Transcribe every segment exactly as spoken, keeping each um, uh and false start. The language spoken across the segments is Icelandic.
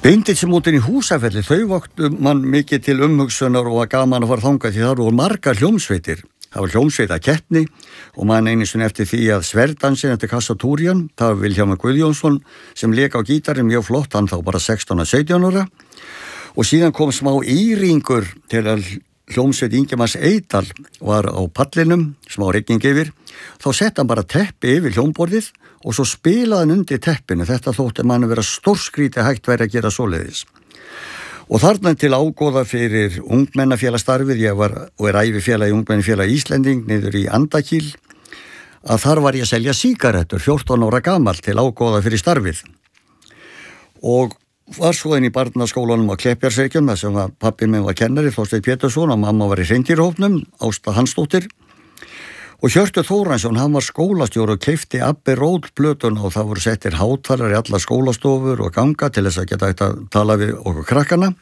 Bindindismótin í Húsafelli, þau vöktu mann mikið til umhugsunar og var gaman að fara þangað því það voru margar hljómsveitir. Það var hljómsveita keppni og mann einu sinni eftir því að Sverdansin eftir Kassatúrjan, það var Vilhjálmur Guðjónsson sem lék á gítarinn mjög flott, hann þá bara sextán að sautján ára. Og síðan kom smá íringur til að hljómsveit Ingimars Eydal var á pallinum, smá rigning yfir. Þá sett hann bara teppi yfir hljómborðið og svo spilaði hann undir teppinu. Þetta þótti mann vera stórskrítið hægt væri að gera svoleiðis. Og þarna til ágóða fyrir ungmennafélagstarfið, ég var og er ævifélagi ungmennafélagi Íslending niður í Andakíl, að þar var ég að selja sígarettur, fjórtán ára gamall til ágóða fyrir starfið. Og var svo inn í barnaskólanum á Kleppjárnsreykjum, þar sem pappi minn var kennari, Þorsteinn Pétursson, og mamma var í hreindýrahópnum, Ásta Hansdóttir. Og Hjörtur Þóransson, hann var skólastjóri og keypti Abbey Road plötuna og það voru settir hátalar í alla skólastofur og ganga til þess að geta hægt að tala við okkur krakkana.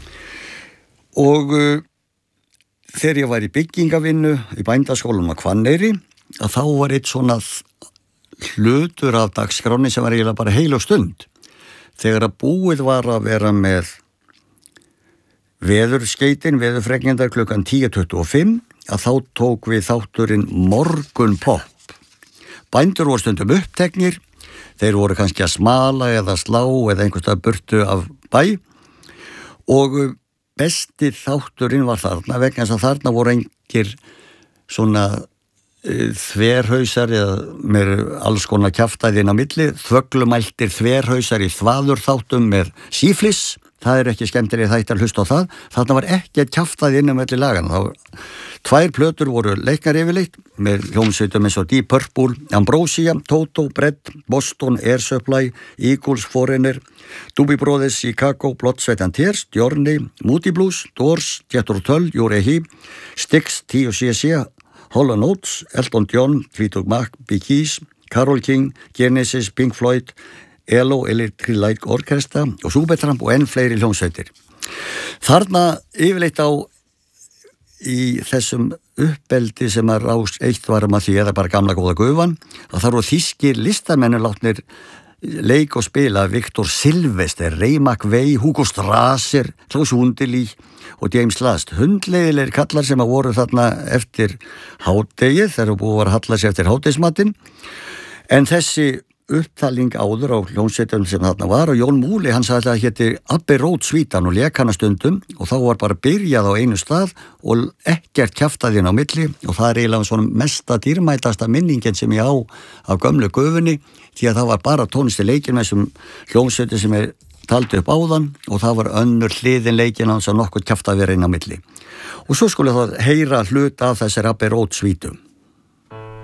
Og uh, þegar ég var í byggingavinnu í bændaskólanum á Hvanneyri, að þá var eitt svona hlutur af dagskráni sem var eiginlega bara heilög stund. Þegar að búið var að vera með veðurskeytin, veðurfregnindar klukkan tíu tuttugu og fimm, að þá tók við þátturinn Morgun Popp. Bændur voru stundum uppteknir, þeir voru kannski að smala eða slá eða einhverstað burtu af bæ og besti þátturinn var þarna vegna þess að þarna voru engir svona e, þverhausar eða með alls konar kjaftæði inn á milli, þvöglumæltir þverhausar í þvaðurþáttum með síflis. Það er ekki skemmtilega þætt að hlusta á það. Þarna var ekki að kjaftaði inn um öllu lagana. Það var tvær plötur voru leiknar yfirleitt með hljómsveitum eins og Deep Purple, Ambrosia, Toto, Bread, Boston, Air Supply, Eagles, Foreigner, Doobie Brothers, Chicago, Blood, Sweat and Tears, Journey, Moody Blues, Doors, Jethro Tull, Uriah Heep, Styx, T O C C, Hall and Oates, Elton John, Fleetwood Mac, Bee Gees, Carole King, Genesis, Pink Floyd, E L O, Electric Light Orchestra og Supertramp og enn fleiri hljómsveitir. Þarna yfirleitt á í þessum uppeldi sem að Rás eitt var um að því eða bara gamla góða gufan, að það voru þýskir listamennir látnir leik og spila Viktor Silvester, Ray McVey, Hugo Strasser, Klaus Wunderlich og James Last. Hundleiðilegir kallar sem að voru þarna eftir hádegið, þegar búið var að halla sig eftir hádegismatinn. En þessi upptalning áður á hljómsveitum sem þarna var og Jón Múli, hann sagði að það héti Abbey Road svítan og lék hana stundum og þá var bara byrjað á einu stað og ekkert kjaftaði inn á milli og það er eiginlega svona mesta dýrmætasta minningin sem ég á af gömlu gufunni því að það var bara tónlisti leikin með þessum hljómsveitum sem er taldi upp áðan og það var önnur hliðin leikin hans að nokkuð kjaftaði verið inn á milli. Og svo skulle það heyra hluta af þessari Abbey Road svítum.